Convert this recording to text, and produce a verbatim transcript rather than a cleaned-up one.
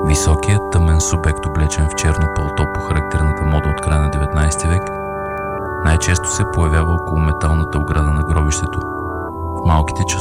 Високият тъмен субект, облечен в черно палто по характерната мода от края на деветнайсети век, най-често се появява около металната ограда на гробището, в малките часове